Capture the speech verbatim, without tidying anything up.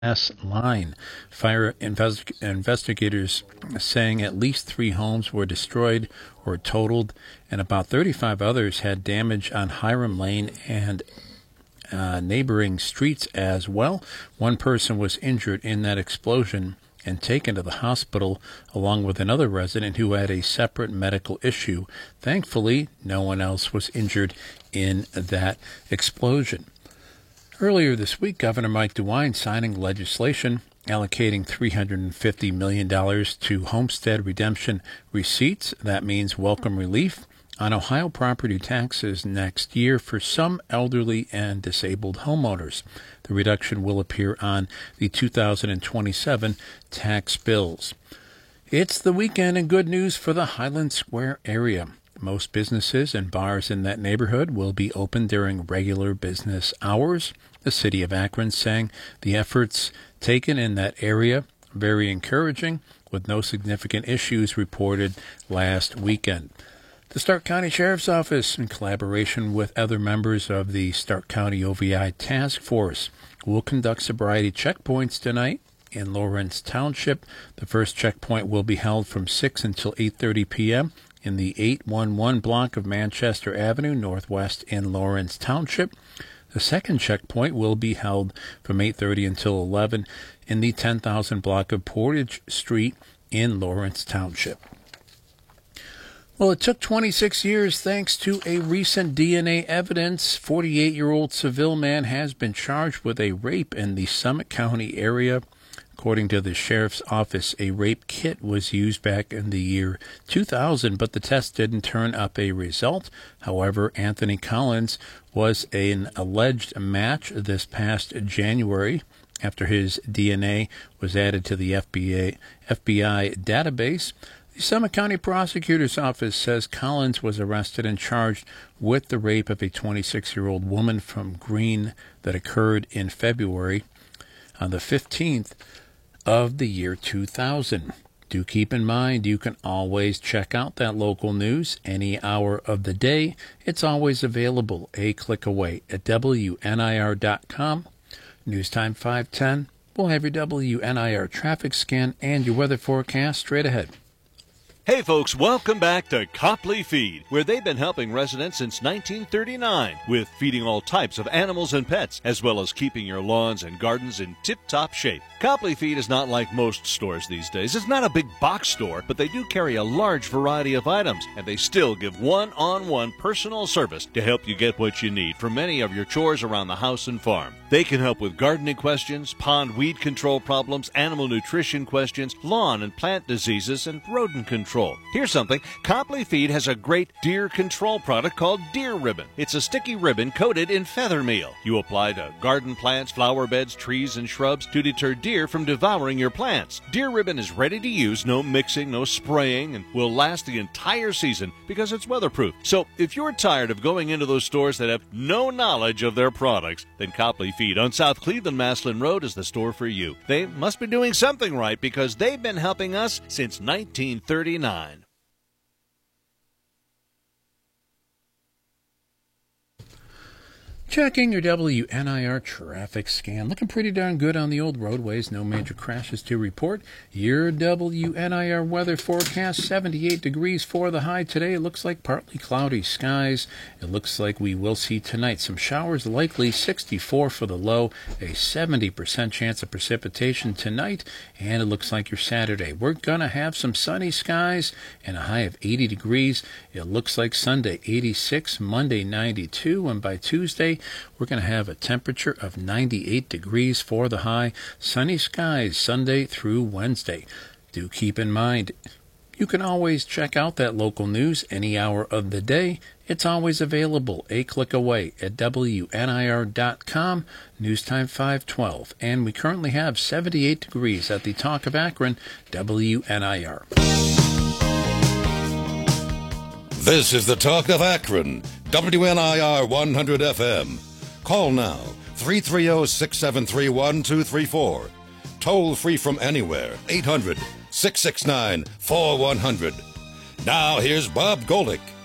gas line. Fire invest- investigators saying at least three homes were destroyed or totaled, and about thirty-five others had damage on Hiram Lane and uh, neighboring streets as well. One person was injured in that explosion and taken to the hospital along with another resident who had a separate medical issue. Thankfully, no one else was injured in that explosion. Earlier this week, Governor Mike DeWine signing legislation allocating three hundred fifty million dollars to homestead redemption receipts. That means welcome relief on Ohio property taxes next year for some elderly and disabled homeowners. The reduction will appear on the two thousand twenty-seven tax bills. It's the weekend, and good news for the Highland Square area. Most businesses and bars in that neighborhood will be open during regular business hours. The city of Akron saying the efforts taken in that area very encouraging, with no significant issues reported last weekend. The Stark County Sheriff's Office, in collaboration with other members of the Stark County O V I Task Force, will conduct sobriety checkpoints tonight in Lawrence Township. The first checkpoint will be held from six until eight thirty p.m. in the eight one one block of Manchester Avenue, Northwest in Lawrence Township. The second checkpoint will be held from eight thirty until eleven in the ten thousand block of Portage Street in Lawrence Township. Well, it took twenty-six years thanks to a recent D N A evidence. forty-eight-year-old Seville man has been charged with a rape in the Summit County area. According to the sheriff's office, a rape kit was used back in the year two thousand, but the test didn't turn up a result. However, Anthony Collins was an alleged match this past January after his D N A was added to the F B I, F B I database. The Summit County Prosecutor's Office says Collins was arrested and charged with the rape of a twenty-six-year-old woman from Greene that occurred in February on the fifteenth of the year two thousand. Do keep in mind you can always check out that local news any hour of the day. It's always available a click away at W N I R dot com. News time five ten. We'll have your W N I R traffic scan and your weather forecast straight ahead. Hey folks, welcome back to Copley Feed, where they've been helping residents since nineteen thirty-nine with feeding all types of animals and pets, as well as keeping your lawns and gardens in tip-top shape. Copley Feed is not like most stores these days. It's not a big box store, but they do carry a large variety of items, and they still give one-on-one personal service to help you get what you need for many of your chores around the house and farm. They can help with gardening questions, pond weed control problems, animal nutrition questions, lawn and plant diseases, and rodent control. Here's something. Copley Feed has a great deer control product called Deer Ribbon. It's a sticky ribbon coated in feather meal. You apply to garden plants, flower beds, trees, and shrubs to deter deer from devouring your plants. Deer Ribbon is ready to use, no mixing, no spraying, and will last the entire season because it's weatherproof. So if you're tired of going into those stores that have no knowledge of their products, then Copley Feed on South Cleveland-Maslin Road is the store for you. They must be doing something right because they've been helping us since nineteen thirty-nine. Checking your W N I R traffic scan. Looking pretty darn good on the old roadways. No major crashes to report. Your W N I R weather forecast, seventy-eight degrees for the high today. It looks like partly cloudy skies. It looks like we will see tonight some showers likely, sixty-four for the low, a seventy percent chance of precipitation tonight, and it looks like your Saturday. We're going to have some sunny skies and a high of eighty degrees. It looks like Sunday, eighty-six, Monday, ninety-two, and by Tuesday, we're going to have a temperature of ninety-eight degrees for the high. Sunny skies Sunday through Wednesday. Do keep in mind, you can always check out that local news any hour of the day. It's always available a click away at W N I R dot com. News time five twelve. And we currently have seventy-eight degrees at the Talk of Akron, W N I R. This is the Talk of Akron, W N I R one hundred F M. Call now, three three zero, six seven three, one two three four. Toll free from anywhere, eight hundred, six six nine, four one zero zero. Now here's Bob Golick.